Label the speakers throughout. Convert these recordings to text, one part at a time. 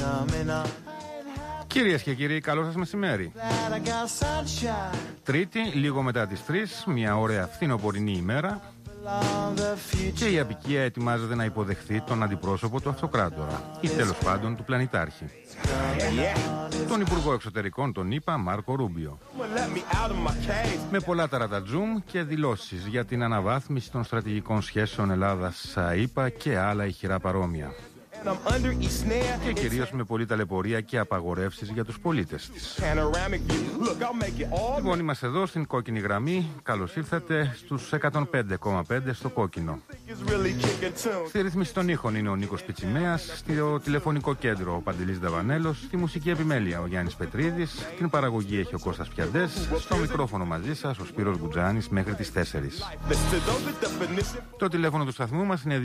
Speaker 1: Κυρίες και κύριοι, καλό σας μεσημέρι. Τρίτη, λίγο μετά τις 3, μια ωραία φθινοπορεινή ημέρα, και η απικία ετοιμάζεται να υποδεχθεί τον αντιπρόσωπο του αυτοκράτορα ή τέλος πάντων του πλανητάρχη, τον Υπουργό Εξωτερικών των ΗΠΑ, Μάρκο Ρούμπιο, με πολλά ταρατατζούμ και δηλώσεις για την αναβάθμιση των στρατηγικών σχέσεων Ελλάδας-ΗΠΑ και άλλα ηχηρά παρόμοια, και κυρίως με πολλή ταλαιπωρία και απαγορεύσεις για τους πολίτες της. Λοιπόν, είμαστε εδώ στην κόκκινη γραμμή. Καλώς ήρθατε στους 105,5 στο κόκκινο. Στη ρύθμιση των ήχων είναι ο Νίκος Πιτσιμέας, στο τηλεφωνικό κέντρο ο Παντελής Δαβανέλος, στη μουσική επιμέλεια ο Γιάννης Πετρίδης, την παραγωγή έχει ο Κώστας Πιαντές, στο μικρόφωνο μαζί σας ο Σπύρος Μπουτζάνης μέχρι τις 4. Το τηλέφωνο του σταθμού μας είναι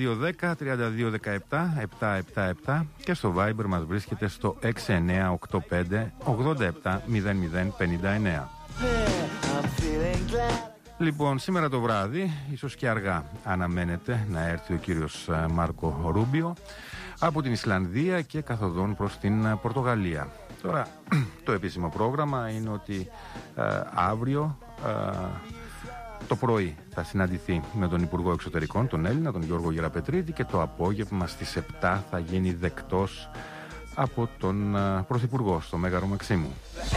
Speaker 1: 210-3217-777 και στο Viber μας βρίσκεται στο 6985-870059. Λοιπόν, σήμερα το βράδυ, ίσως και αργά, αναμένεται να έρθει ο κύριος Μάρκο Ρούμπιο από την Ισλανδία και καθοδόν προς την Πορτογαλία. Τώρα, το επίσημο πρόγραμμα είναι ότι αύριο το πρωί θα συναντηθεί με τον Υπουργό Εξωτερικών, τον Έλληνα, τον Γιώργο Γεραπετρίδη, και το απόγευμα στις 7 θα γίνει δεκτός από τον Πρωθυπουργό στο Μέγαρο Μαξίμου.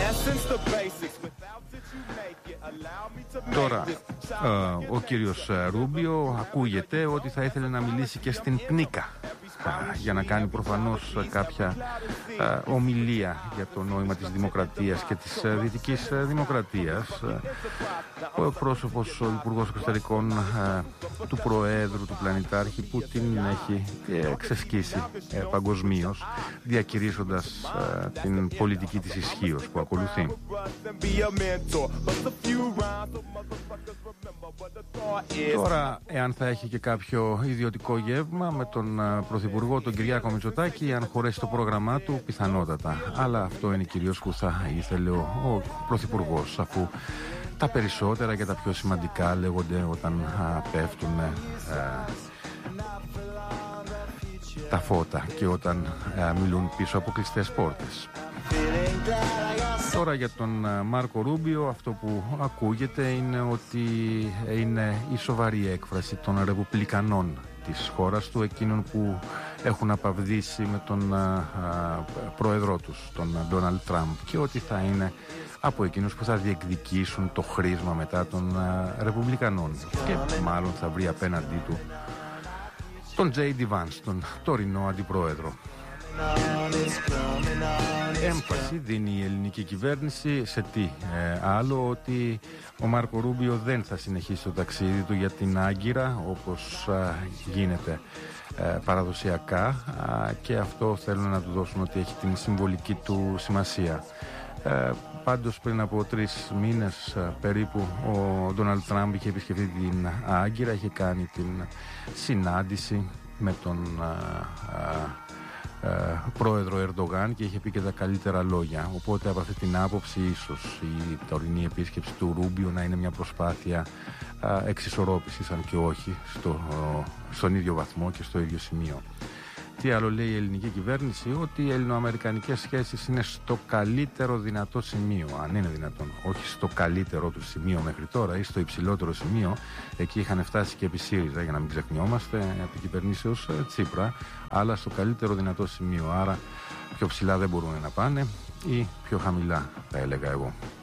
Speaker 1: Τώρα, ο κύριος Ρούμπιο ακούγεται ότι θα ήθελε να μιλήσει και στην ΠΝΙΚΑ για να κάνει προφανώς κάποια ομιλία για το νόημα της δημοκρατίας και της δυτικής δημοκρατίας. Ο εκπρόσωπος, ο Υπουργός Εξωτερικών του Προέδρου του Πλανητάρχη, που την έχει ξεσκίσει παγκοσμίως, διακηρύσσοντας την πολιτική της ισχύως που ακολουθεί. Τώρα, εάν θα έχει και κάποιο ιδιωτικό γεύμα με τον Πρωθυπουργό, τον Κυριάκο Μητσοτάκη, αν χωρέσει το πρόγραμμά του, πιθανότατα. Αλλά αυτό είναι κυρίως που θα ήθελε ο Πρωθυπουργός, αφού τα περισσότερα και τα πιο σημαντικά λέγονται όταν πέφτουν τα φώτα και όταν μιλούν πίσω από κλειστές πόρτες. Τώρα για τον Μάρκο Ρούμπιο, αυτό που ακούγεται είναι ότι είναι η σοβαρή έκφραση των ρεπουμπλικανών της χώρας του, εκείνων που έχουν απαυδίσει με τον πρόεδρό τους, τον Ντόναλντ Τραμπ, και ότι θα είναι από εκείνους που θα διεκδικήσουν το χρήσμα μετά των ρεπουμπλικανών, και μάλλον θα βρει απέναντί του τον J.D. Vance, τον τωρινό αντιπρόεδρο. Έμφαση δίνει η ελληνική κυβέρνηση σε τι άλλο, ότι ο Μάρκο Ρούμπιο δεν θα συνεχίσει το ταξίδι του για την Άγκυρα όπως γίνεται παραδοσιακά, και αυτό θέλουν να του δώσουν ότι έχει την συμβολική του σημασία. Πάντως πριν από 3 μήνες περίπου ο Ντόναλντ Τραμπ είχε επισκεφτεί την Άγκυρα, είχε κάνει την συνάντηση με τον πρόεδρο Ερντογάν και είχε πει και τα καλύτερα λόγια. Οπότε από αυτή την άποψη ίσως η τωρινή επίσκεψη του Ρούμπιο να είναι μια προσπάθεια εξισορρόπησης, αν και όχι στον ίδιο βαθμό και στο ίδιο σημείο. Τι άλλο λέει η ελληνική κυβέρνηση? Ότι οι ελληνοαμερικανικές σχέσεις είναι στο καλύτερο δυνατό σημείο, αν είναι δυνατόν. Όχι στο καλύτερο του σημείο μέχρι τώρα ή στο υψηλότερο σημείο. Εκεί είχαν φτάσει και επί ΣΥΡΙΖΑ, για να μην ξεχνιόμαστε, από την κυβερνήσεως Τσίπρα, αλλά στο καλύτερο δυνατό σημείο. Άρα πιο ψηλά δεν μπορούν να πάνε, ή πιο χαμηλά, θα έλεγα εγώ.